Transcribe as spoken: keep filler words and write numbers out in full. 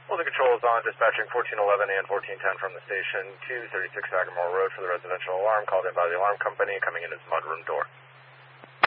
Well, the control is on, dispatching fourteen eleven and fourteen ten from the station, two thirty-six Sagamore Road for the residential alarm, called in by the alarm company, coming in as mudroom door.